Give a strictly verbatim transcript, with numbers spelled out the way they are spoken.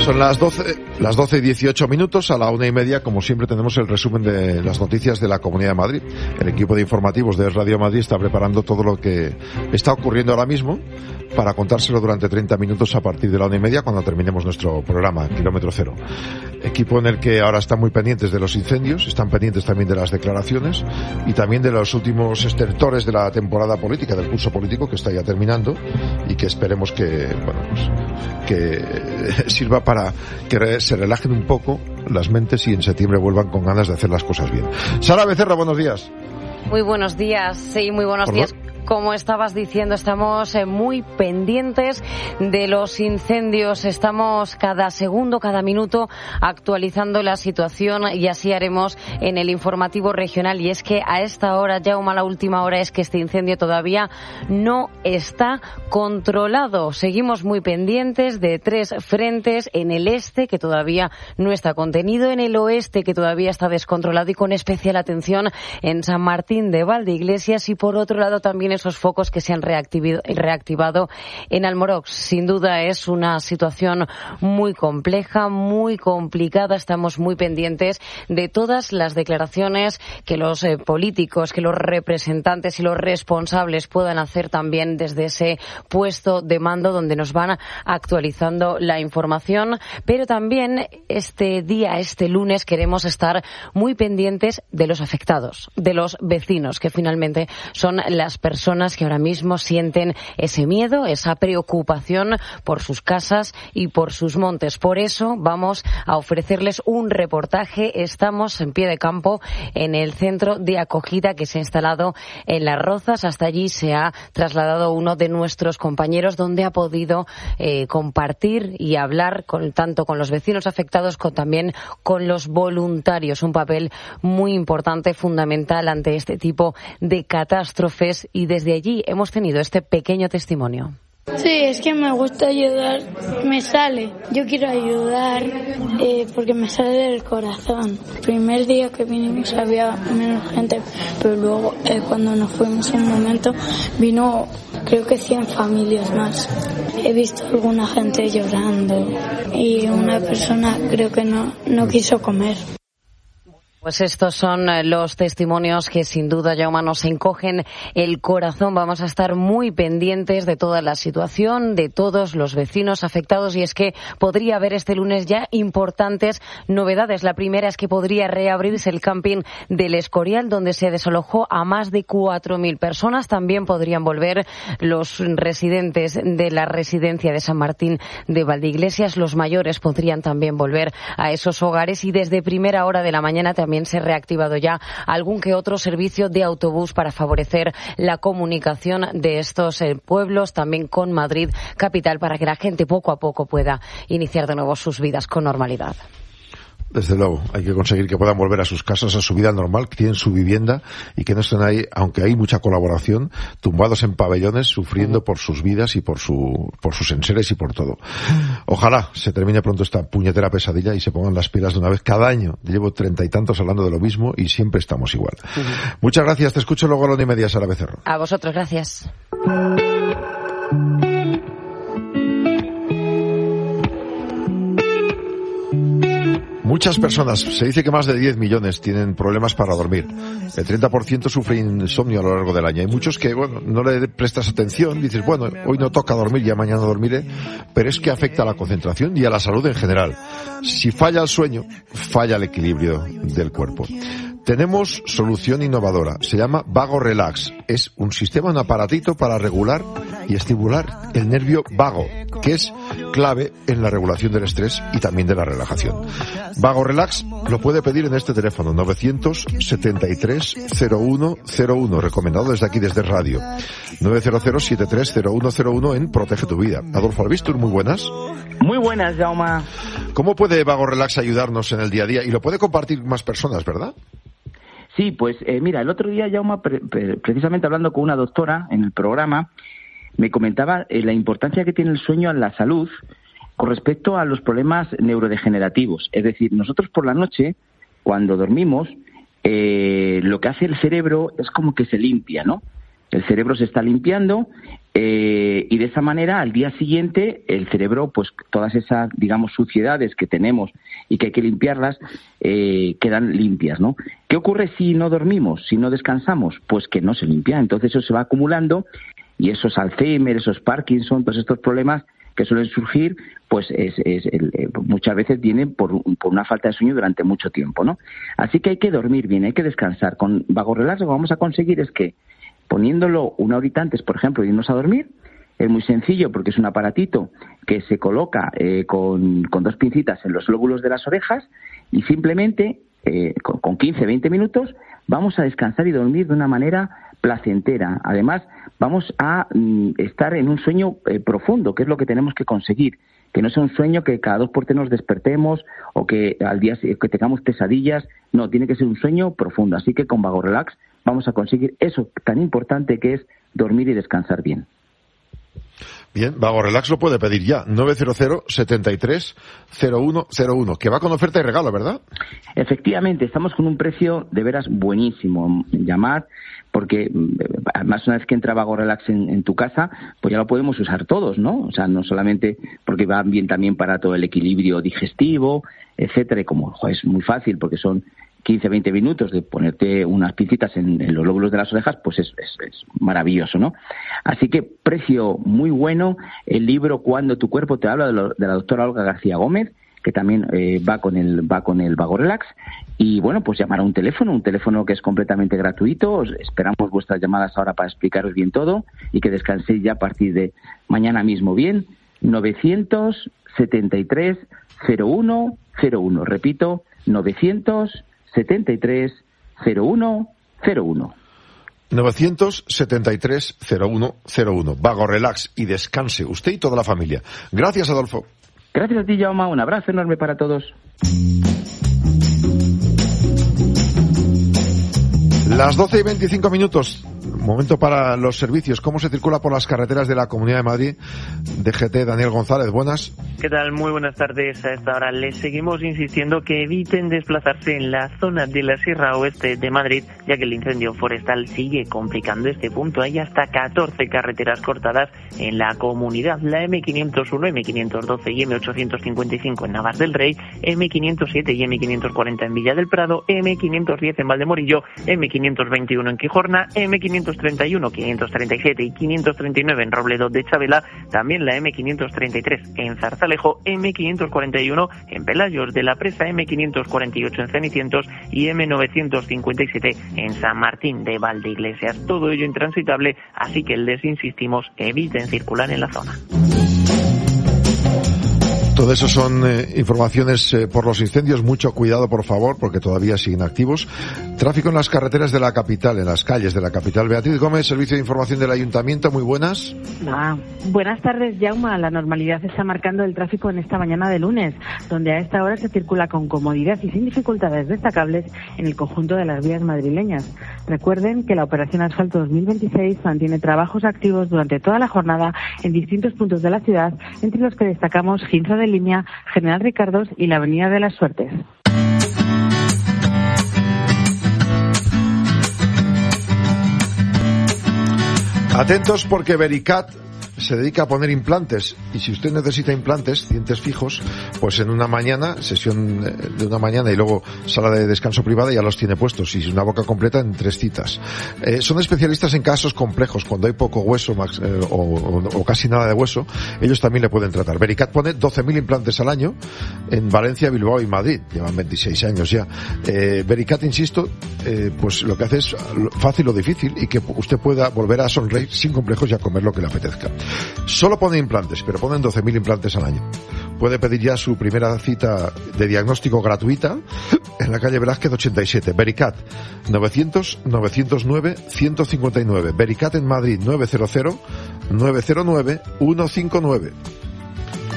Son las doce, las doce y dieciocho minutos. A la una y media, como siempre, tenemos el resumen de las noticias de la Comunidad de Madrid. El equipo de informativos de Radio Madrid está preparando todo lo que está ocurriendo ahora mismo para contárselo durante treinta minutos a partir de la una y media, cuando terminemos nuestro programa, Kilómetro Cero. Equipo en el que ahora están muy pendientes de los incendios, están pendientes también de las declaraciones y también de los últimos estertores de la temporada política, del curso político que está ya terminando y que esperemos que, bueno, pues, que sirva para que se relajen un poco las mentes y en septiembre vuelvan con ganas de hacer las cosas bien. Sara Becerra, buenos días. Muy buenos días, sí, muy buenos días. Como estabas diciendo, estamos muy pendientes de los incendios. Estamos cada segundo, cada minuto actualizando la situación y así haremos en el informativo regional. Y es que a esta hora, ya a la última hora, es que este incendio todavía no está controlado. Seguimos muy pendientes de tres frentes: en el este, que todavía no está contenido, en el oeste, que todavía está descontrolado, y con especial atención en San Martín de Valdeiglesias, y por otro lado también esos focos que se han reactivado en Almorox. Sin duda es una situación muy compleja, muy complicada. Estamos muy pendientes de todas las declaraciones que los eh, políticos, que los representantes y los responsables puedan hacer también desde ese puesto de mando, donde nos van actualizando la información. Pero también este día, este lunes, queremos estar muy pendientes de los afectados, de los vecinos, que finalmente son las personas que ahora mismo sienten ese miedo, esa preocupación por sus casas y por sus montes. Por eso vamos a ofrecerles un reportaje. Estamos en pie de campo en el centro de acogida que se ha instalado en Las Rozas. Hasta allí se ha trasladado uno de nuestros compañeros, donde ha podido eh, compartir y hablar con, tanto con los vecinos afectados como también con los voluntarios. Un papel muy importante, fundamental ante este tipo de catástrofes, y desde allí hemos tenido este pequeño testimonio. Sí, es que me gusta ayudar, me sale. Yo quiero ayudar eh, porque me sale del corazón. El primer día que vinimos había menos gente, pero luego eh, cuando nos fuimos un momento vino creo que cien familias más. He visto a alguna gente llorando y una persona creo que no, no quiso comer. Pues estos son los testimonios que sin duda, Jaume, nos encogen el corazón. Vamos a estar muy pendientes de toda la situación, de todos los vecinos afectados, y es que podría haber este lunes ya importantes novedades. La primera es que podría reabrirse el camping del Escorial, donde se desalojó a más de cuatro mil personas. También podrían volver los residentes de la residencia de San Martín de Valdeiglesias. Los mayores podrían también volver a esos hogares, y desde primera hora de la mañana también También se ha reactivado ya algún que otro servicio de autobús para favorecer la comunicación de estos eh, pueblos, también con Madrid capital, para que la gente poco a poco pueda iniciar de nuevo sus vidas con normalidad. Desde luego, hay que conseguir que puedan volver a sus casas, a su vida normal, que tienen su vivienda y que no estén ahí, aunque hay mucha colaboración, tumbados en pabellones, sufriendo uh-huh. por sus vidas y por su por sus enseres y por todo. Ojalá se termine pronto esta puñetera pesadilla y se pongan las pilas de una vez. Cada año llevo treinta y tantos hablando de lo mismo y siempre estamos igual. Uh-huh. Muchas gracias, te escucho luego a la una y media, Sara Becerra. A vosotros, gracias. Muchas personas, se dice que más de diez millones tienen problemas para dormir. El treinta por ciento sufre insomnio a lo largo del año. Hay muchos que, bueno, no le prestas atención, dices, bueno, hoy no toca dormir, ya mañana dormiré, pero es que afecta a la concentración y a la salud en general. Si falla el sueño, falla el equilibrio del cuerpo. Tenemos solución innovadora, se llama Vago Relax. Es un sistema, un aparatito para regular y estimular el nervio vago, que es clave en la regulación del estrés y también de la relajación. Vago Relax lo puede pedir en este teléfono, novecientos setenta y tres cero uno cero uno, recomendado desde aquí, desde radio. nueve cero cero setenta y tres cero uno cero uno en Protege tu Vida. Adolfo Albistur, muy buenas. Muy buenas, Jaume. ¿Cómo puede Vago Relax ayudarnos en el día a día? Y lo puede compartir más personas, ¿verdad? Sí, pues eh, mira, el otro día, Jaume, pre- pre- precisamente hablando con una doctora en el programa, me comentaba eh, la importancia que tiene el sueño en la salud con respecto a los problemas neurodegenerativos. Es decir, nosotros por la noche, cuando dormimos, eh, lo que hace el cerebro es como que se limpia, ¿no? el cerebro se está limpiando eh, y de esa manera al día siguiente el cerebro, pues todas esas, digamos, suciedades que tenemos y que hay que limpiarlas, eh, quedan limpias, ¿no? ¿Qué ocurre si no dormimos, si no descansamos? Pues que no se limpia, entonces eso se va acumulando y esos Alzheimer, esos Parkinson, pues estos problemas que suelen surgir, pues es, es el, eh, muchas veces vienen por, por una falta de sueño durante mucho tiempo, ¿no? Así que hay que dormir bien, hay que descansar. Con Vago Relax lo que vamos a conseguir es que, poniéndolo una horita antes, por ejemplo, de irnos a dormir, es muy sencillo porque es un aparatito que se coloca eh, con, con dos pincitas en los lóbulos de las orejas y simplemente eh, con, con quince a veinte minutos vamos a descansar y dormir de una manera placentera. Además, vamos a mm, estar en un sueño eh, profundo, que es lo que tenemos que conseguir. Que no sea un sueño que cada dos por tres nos despertemos o que al día que tengamos pesadillas. No, tiene que ser un sueño profundo. Así que con Vago Relax vamos a conseguir eso tan importante que es dormir y descansar bien. Bien, Vago Relax lo puede pedir ya, nueve cero cero, setenta y tres, cero uno cero uno, que va con oferta y regalo, ¿verdad? Efectivamente, estamos con un precio de veras buenísimo. Llamad, porque además una vez que entra Vago Relax en, en tu casa, pues ya lo podemos usar todos, ¿no? O sea, no solamente porque va bien también para todo el equilibrio digestivo, etcétera, y como jo, es muy fácil porque son quince a veinte minutos de ponerte unas pincitas en, en los lóbulos de las orejas, pues es, es, es maravilloso, ¿no? Así que precio muy bueno. El libro Cuando tu cuerpo te habla, de, lo, de la doctora Olga García Gómez, que también eh, va con el va con el Vago Relax. Y bueno, pues llamar a un teléfono, un teléfono que es completamente gratuito. Os esperamos vuestras llamadas ahora para explicaros bien todo y que descanséis ya a partir de mañana mismo bien. novecientos setenta y tres, cero uno cero uno. Repito, novecientos setenta y tres, cero uno cero uno. novecientos setenta y tres, cero uno cero uno. Vago Relax y descanse usted y toda la familia. Gracias, Adolfo. Gracias a ti, Jaume. Un abrazo enorme para todos. Las doce y veinticinco minutos. Momento para los servicios. ¿Cómo se circula por las carreteras de la Comunidad de Madrid? D G T, Daniel González, buenas. ¿Qué tal? Muy buenas tardes. A esta hora les seguimos insistiendo que eviten desplazarse en la zona de la Sierra Oeste de Madrid, ya que el incendio forestal sigue complicando este punto. Hay hasta catorce carreteras cortadas en la comunidad. La M quinientos uno, M quinientos doce y M ochocientos cincuenta y cinco en Navas del Rey, M quinientos siete y M quinientos cuarenta en Villa del Prado, M quinientos diez en Valdemorillo, M quinientos veintiuno en Quijorna, M quinientos treinta y uno, quinientos treinta y siete y quinientos treinta y nueve en Robledo de Chavela, también la M quinientos treinta y tres en Zarzalejo, M quinientos cuarenta y uno en Pelayos de la Presa, M quinientos cuarenta y ocho en Cenicientos y M novecientos cincuenta y siete en San Martín de Valdeiglesias. Todo ello intransitable, así que les insistimos, eviten circular en la zona. Todo eso son eh, informaciones eh, por los incendios. Mucho cuidado, por favor, porque todavía siguen activos. Tráfico en las carreteras de la capital, en las calles de la capital. Beatriz Gómez, Servicio de Información del Ayuntamiento. Muy buenas. Ah, buenas tardes, Jaume. La normalidad está marcando el tráfico en esta mañana de lunes, donde a esta hora se circula con comodidad y sin dificultades destacables en el conjunto de las vías madrileñas. Recuerden que la Operación Asfalto dos mil veintiséis mantiene trabajos activos durante toda la jornada en distintos puntos de la ciudad, entre los que destacamos Ginza de Línea, General Ricardos y la Avenida de las Suertes. Atentos porque Vericat se dedica a poner implantes, y si usted necesita implantes, dientes fijos, pues en una mañana, sesión de una mañana y luego sala de descanso privada, ya los tiene puestos, y una boca completa en tres citas. Eh, son especialistas en casos complejos, cuando hay poco hueso max, eh, o, o, o casi nada de hueso, ellos también le pueden tratar. Vericat pone doce mil implantes al año en Valencia, Bilbao y Madrid, llevan veintiséis años ya. Eh, Vericat, insisto, eh, pues lo que hace es fácil o difícil, y que usted pueda volver a sonreír sin complejos y a comer lo que le apetezca. Solo pone implantes, pero ponen doce mil implantes al año. Puede pedir ya su primera cita de diagnóstico gratuita en la calle Velázquez ochenta y siete. Vericat, novecientos, novecientos nueve, ciento cincuenta y nueve. Vericat en Madrid, nueve cero cero, nueve cero nueve, ciento cincuenta y nueve.